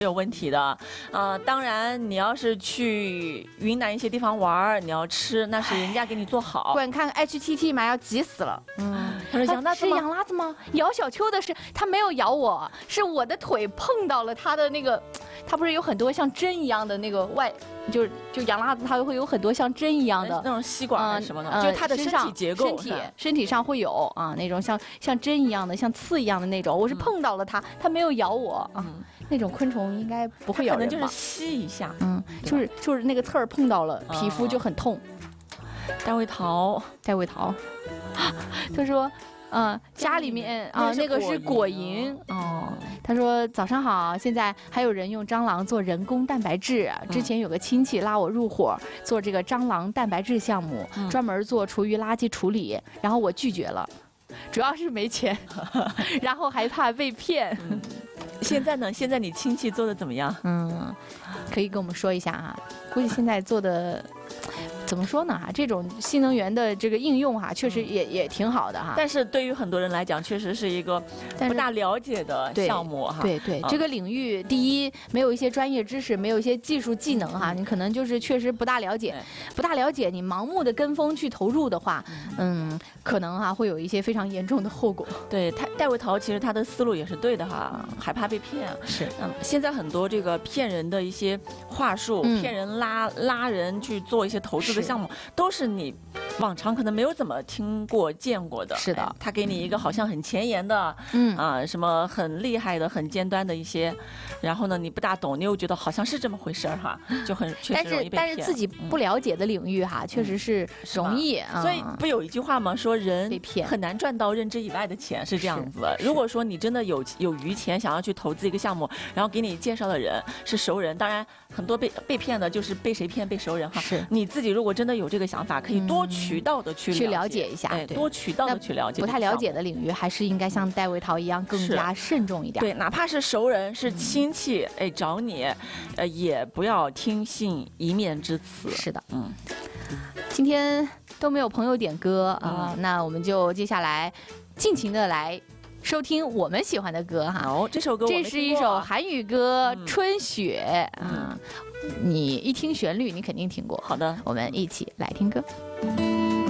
没有问题的。当然你要是去云南一些地方玩，你要吃那是人家给你做好。 观看 HTT 嘛，要急死了。 他说羊大是羊拉子吗？咬小秋的是他没有咬我，是我的腿碰到了他的那个，他不是有很多像针一样的那个就羊拉子，它会有很多像针一样的那种吸管什么的，就是它的身体结构， 身体上会有那种像针一样的、像刺一样的那种。我是碰到了它，它没有咬我那种昆虫应该不会咬人吧？ 可能就是吸一下， 就是那个刺儿碰到了皮肤就很痛。 戴卫桃， 他说。家里面那个是果蝇哦。他说早上好，现在还有人用蟑螂做人工蛋白质。之前有个亲戚拉我入伙做这个蟑螂蛋白质项目，专门做厨余垃圾处理，然后我拒绝了，主要是没钱，然后还怕被骗。 现在呢？现在你亲戚做的怎么样？ 可以跟我们说一下估计现在做的。怎么说呢这种新能源的这个应用确实也挺好的但是对于很多人来讲，确实是一个不大了解的项目对，这个领域第一没有一些专业知识，没有一些技术技能你可能就是确实不大了解，你盲目的跟风去投入的话，可能会有一些非常严重的后果。 对，戴卫桃其实他的思路也是对的害怕被骗。 是， 现在很多这个骗人的一些话术，骗人拉人去做一些投资的项目，都是你往常可能没有怎么听过见过的。 是的， 他给你一个好像很前沿的，什么很厉害的、很尖端的一些，然后呢你不大懂，你又觉得好像是这么回事就确实容易被骗。 但是自己不了解的领域确实是容易所以不有一句话吗？说人很难赚到认知以外的钱，是这样子。如果说你真的有余钱想要去投资一个项目，然后给你介绍的人是熟人，当然很多被骗的就是被谁骗被熟人是你自己如果真的有这个想法，可以多渠道的去了解一下， 多渠道的去了解。 不太了解的领域，还是应该像戴卫桃一样更加慎重一点。 对，哪怕是熟人是亲戚找你，也不要听信一面之词。 是的，今天都没有朋友点歌那我们就接下来尽情的来收听我们喜欢的歌这首歌这是一首韩语歌《春雪》你一听旋律你肯定听过。 好的， 我们一起来听歌。